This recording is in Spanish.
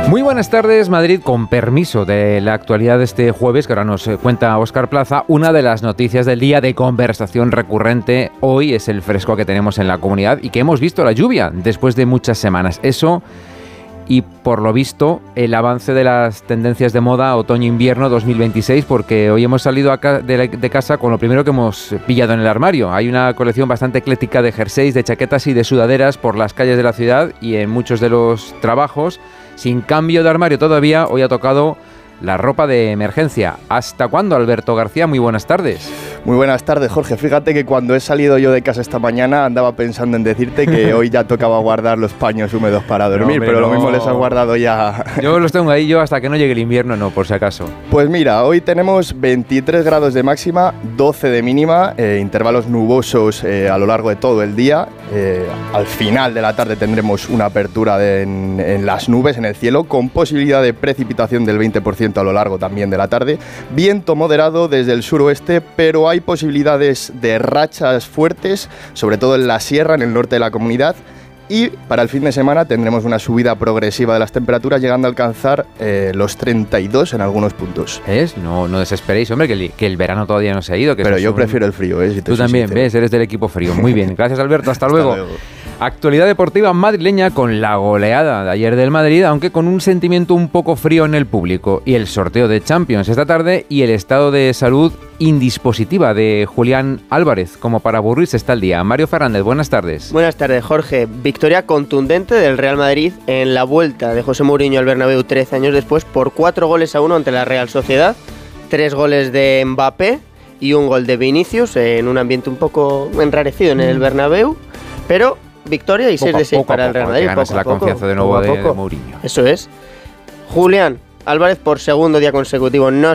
Muy buenas tardes, Madrid. Con permiso de la actualidad de este jueves, que ahora nos cuenta Óscar Plaza, una de las noticias del día de conversación recurrente hoy es el fresco que tenemos en la comunidad y que hemos visto la lluvia después de muchas semanas. Eso y, por lo visto, el avance de las tendencias de moda otoño-invierno 2026, porque hoy hemos salido de casa con lo primero que hemos pillado en el armario. Hay una colección bastante ecléctica de jerseys, de chaquetas y de sudaderas por las calles de la ciudad y en muchos de los trabajos. Sin cambio de armario todavía, hoy ha tocado la ropa de emergencia. ¿Hasta cuándo, Alberto García? Muy buenas tardes. Muy buenas tardes, Jorge. Fíjate que cuando he salido yo de casa esta mañana andaba pensando en decirte que hoy ya tocaba guardar los paños húmedos para dormir, no, hombre, pero lo mismo les has guardado ya. Yo los tengo ahí, yo hasta que no llegue el invierno, no, por si acaso. Pues mira, hoy tenemos 23 grados de máxima, 12 de mínima, intervalos nubosos a lo largo de todo el día. Al final de la tarde tendremos una apertura en las nubes, en el cielo, con posibilidad de precipitación del 20% a lo largo también de la tarde. Viento moderado desde el suroeste, pero hay posibilidades de rachas fuertes, sobre todo en la sierra, en el norte de la comunidad. Y para el fin de semana tendremos una subida progresiva de las temperaturas, llegando a alcanzar los 32 en algunos puntos. No desesperéis, hombre, que el verano todavía no se ha ido. Pero yo prefiero el frío, si tú también, sincero. ¿Ves? Eres del equipo frío. Muy bien, gracias, Alberto, hasta luego. Actualidad deportiva madrileña con la goleada de ayer del Madrid, aunque con un sentimiento un poco frío en el público, y el sorteo de Champions esta tarde y el estado de salud indispositiva de Julián Álvarez, como para aburrirse está el día. Mario Fernández, buenas tardes. Buenas tardes, Jorge. Victoria contundente del Real Madrid en la vuelta de José Mourinho al Bernabéu 13 años después por 4-1 ante la Real Sociedad, 3 goles de Mbappé y un gol de Vinicius en un ambiente un poco enrarecido en el Bernabéu, pero victoria y 6 de 6 para el Real Madrid. Ganarse la confianza de nuevo de Mourinho. Eso es. Julián Álvarez por segundo día consecutivo no